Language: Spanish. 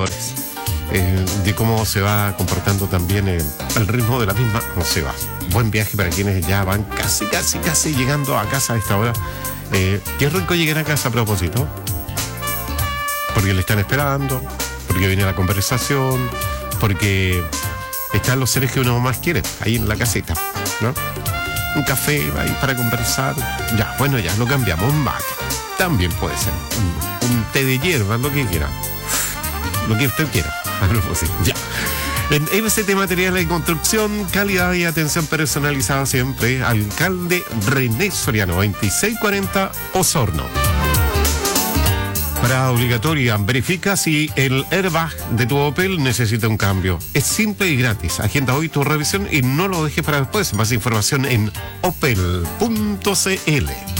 indicadores de cómo se va comportando también el ritmo de la misma. No se va. Buen viaje para quienes ya van casi llegando a casa a esta hora. Qué rico llegar a casa a propósito, porque le están esperando, porque viene la conversación, porque están los seres que uno más quiere ahí en la caseta, ¿no? Un café ahí para conversar. Ya, bueno, ya lo cambiamos. Un mate también puede ser. Un té de hierba, lo que quiera. Lo que usted quiera. A propósito, ya. En MCT Materiales de Construcción, calidad y atención personalizada siempre. Alcalde René Soriano, 2640 Osorno. Parada obligatoria, verifica si el airbag de tu Opel necesita un cambio. Es simple y gratis. Agenda hoy tu revisión y no lo dejes para después. Más información en opel.cl.